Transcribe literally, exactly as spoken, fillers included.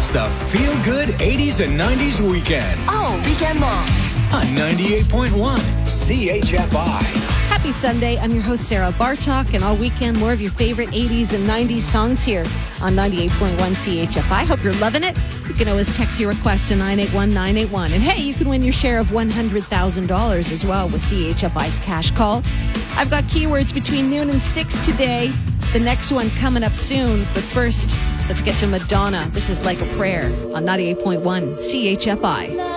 It's the Feel Good eighties and nineties Weekend Oh, weekend long. on ninety-eight point one C H F I. Happy Sunday. I'm your host, Sarah Bartok, and all weekend, more of your favorite eighties and nineties songs here on ninety-eight point one C H F I. Hope you're loving it. You can always text your request to nine eight one nine eight one. And hey, you can win your share of one hundred thousand dollars as well with C H F I's Cash Call. I've got keywords between noon and six today. The next one coming up soon. But first, let's get to Madonna. This is Like a Prayer on ninety-eight point one C H F I.